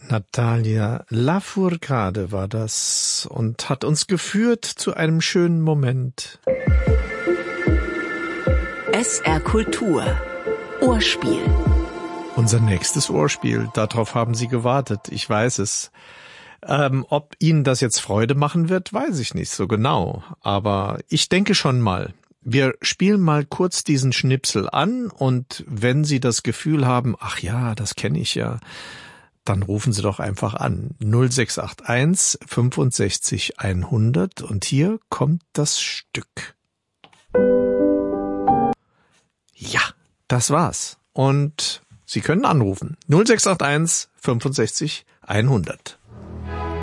Natalia Lafourcade war das und hat uns geführt zu einem schönen Moment. SR Kultur Ohrspiel. Unser nächstes Ohrspiel, darauf haben Sie gewartet, ich weiß es. Ob Ihnen das jetzt Freude machen wird, weiß ich nicht so genau, aber ich denke schon mal. Wir spielen mal kurz diesen Schnipsel an und wenn Sie das Gefühl haben, ach ja, das kenne ich ja, dann rufen Sie doch einfach an. 0681 65 100 und hier kommt das Stück. Ja, das war's. Und Sie können anrufen. 0681 65 100.